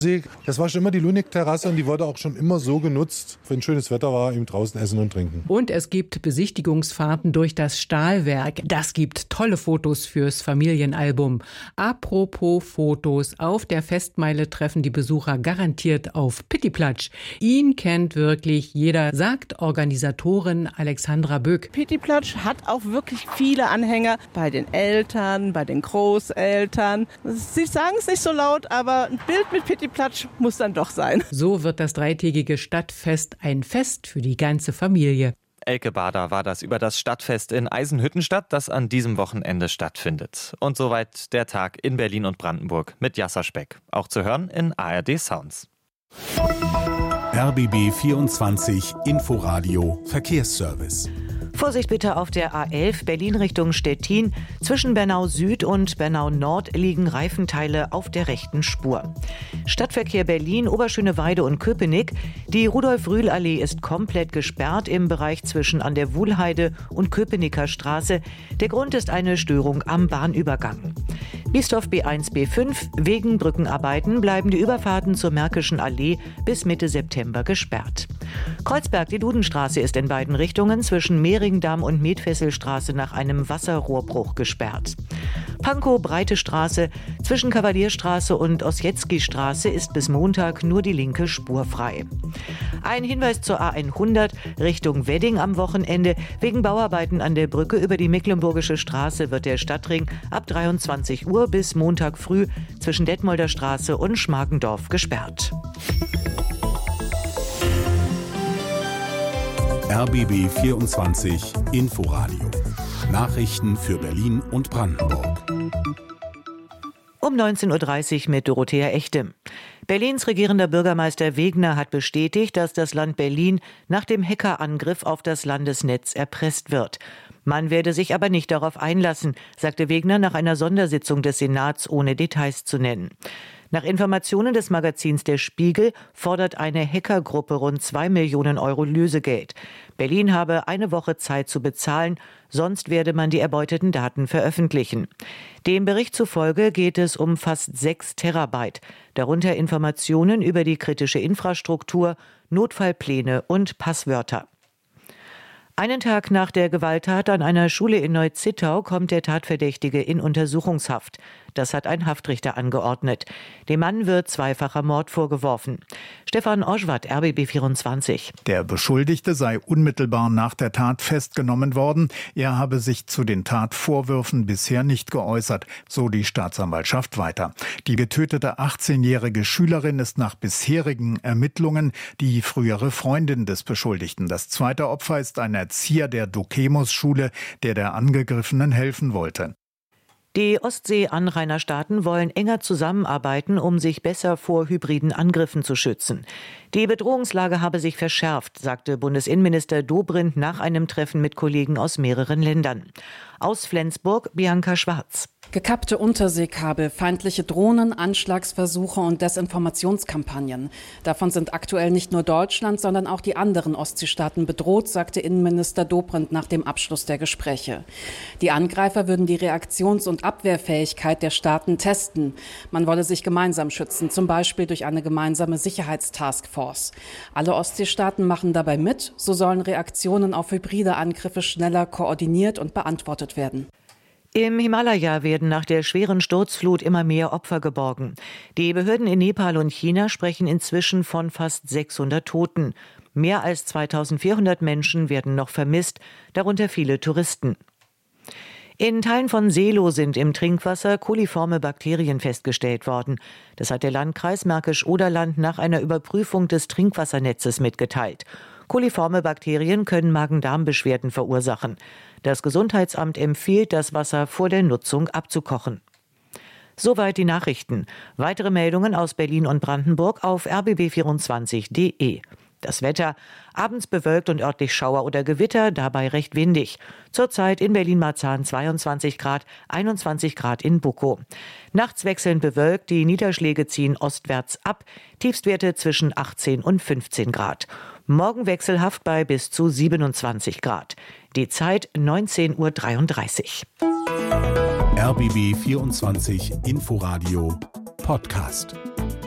Das war schon immer die Luneck-Terrasse und die wurde auch schon immer so genutzt, wenn schönes Wetter war, eben draußen essen und trinken. Und es gibt Besichtigungsfahrten durch das Stahlwerk. Das gibt tolle Fotos fürs Familienalbum. Apropos Fotos, auf der Festmeile treffen die Besucher garantiert auf Pittiplatsch. Ihn kennt wirklich jeder, sagt Organisatorin Alexandra Böck. Pittiplatsch hat auch wirklich viele Anhänger bei den Eltern, bei den Großeltern. Sie sagen es nicht so laut, aber ein Bild mit Pittiplatsch muss dann doch sein. So wird das dreitägige Stadtfest ein Fest für die ganze Familie. Elke Bader war das über das Stadtfest in Eisenhüttenstadt, das an diesem Wochenende stattfindet. Und soweit der Tag in Berlin und Brandenburg mit Jasser Speck. Auch zu hören in ARD Sounds. RBB 24 Inforadio Verkehrsservice. Vorsicht bitte auf der A11 Berlin Richtung Stettin. Zwischen Bernau Süd und Bernau Nord liegen Reifenteile auf der rechten Spur. Stadtverkehr Berlin, Oberschöneweide und Köpenick. Die Rudolf-Rühl-Allee ist komplett gesperrt im Bereich zwischen an der Wuhlheide und Köpenicker Straße. Der Grund ist eine Störung am Bahnübergang. Biesdorf B1, B5. Wegen Brückenarbeiten bleiben die Überfahrten zur Märkischen Allee bis Mitte September gesperrt. Kreuzberg, die Dudenstraße ist in beiden Richtungen zwischen Mehringdamm und Medfesselstraße nach einem Wasserrohrbruch gesperrt. Pankow, Breite Straße, zwischen Kavalierstraße und Ossietzky-Straße ist bis Montag nur die linke Spur frei. Ein Hinweis zur A100 Richtung Wedding am Wochenende. Wegen Bauarbeiten an der Brücke über die Mecklenburgische Straße wird der Stadtring ab 23 Uhr bis Montag früh zwischen Detmolder Straße und Schmargendorf gesperrt. RBB 24 Inforadio. Nachrichten für Berlin und Brandenburg. Um 19.30 Uhr mit Dorothea Echte. Berlins regierender Bürgermeister Wegner hat bestätigt, dass das Land Berlin nach dem Hackerangriff auf das Landesnetz erpresst wird. Man werde sich aber nicht darauf einlassen, sagte Wegner nach einer Sondersitzung des Senats, ohne Details zu nennen. Nach Informationen des Magazins Der Spiegel fordert eine Hackergruppe rund 2 Millionen Euro Lösegeld. Berlin habe eine Woche Zeit zu bezahlen, sonst werde man die erbeuteten Daten veröffentlichen. Dem Bericht zufolge geht es um fast 6 Terabyte, darunter Informationen über die kritische Infrastruktur, Notfallpläne und Passwörter. Einen Tag nach der Gewalttat an einer Schule in Neu-Zittau kommt der Tatverdächtige in Untersuchungshaft. Das hat ein Haftrichter angeordnet. Dem Mann wird zweifacher Mord vorgeworfen. Stefan Oschwart, RBB 24. Der Beschuldigte sei unmittelbar nach der Tat festgenommen worden. Er habe sich zu den Tatvorwürfen bisher nicht geäußert, so die Staatsanwaltschaft weiter. Die getötete 18-jährige Schülerin ist nach bisherigen Ermittlungen die frühere Freundin des Beschuldigten. Das zweite Opfer ist ein Erzieher der Dokemos-Schule, der Angegriffenen helfen wollte. Die Ostsee-Anrainerstaaten wollen enger zusammenarbeiten, um sich besser vor hybriden Angriffen zu schützen. Die Bedrohungslage habe sich verschärft, sagte Bundesinnenminister Dobrindt nach einem Treffen mit Kollegen aus mehreren Ländern. Aus Flensburg, Bianca Schwarz. Gekappte Unterseekabel, feindliche Drohnen, Anschlagsversuche und Desinformationskampagnen. Davon sind aktuell nicht nur Deutschland, sondern auch die anderen Ostseestaaten bedroht, sagte Innenminister Dobrindt nach dem Abschluss der Gespräche. Die Angreifer würden die Reaktions- und Abwehrfähigkeit der Staaten testen. Man wolle sich gemeinsam schützen, zum Beispiel durch eine gemeinsame Sicherheitstaskforce. Alle Ostseestaaten machen dabei mit, so sollen Reaktionen auf hybride Angriffe schneller koordiniert und beantwortet werden. Im Himalaya werden nach der schweren Sturzflut immer mehr Opfer geborgen. Die Behörden in Nepal und China sprechen inzwischen von fast 600 Toten. Mehr als 2400 Menschen werden noch vermisst, darunter viele Touristen. In Teilen von Seelow sind im Trinkwasser koliforme Bakterien festgestellt worden. Das hat der Landkreis Märkisch-Oderland nach einer Überprüfung des Trinkwassernetzes mitgeteilt. Koliforme Bakterien können Magen-Darm-Beschwerden verursachen. Das Gesundheitsamt empfiehlt, das Wasser vor der Nutzung abzukochen. Soweit die Nachrichten. Weitere Meldungen aus Berlin und Brandenburg auf rbb24.de. Das Wetter: abends bewölkt und örtlich Schauer oder Gewitter, dabei recht windig. Zurzeit in Berlin-Marzahn 22 Grad, 21 Grad in Bukow. Nachts wechselnd bewölkt, die Niederschläge ziehen ostwärts ab. Tiefstwerte zwischen 18 und 15 Grad. Morgen wechselhaft bei bis zu 27 Grad. Die Zeit 19.33 Uhr. RBB 24 Inforadio Podcast.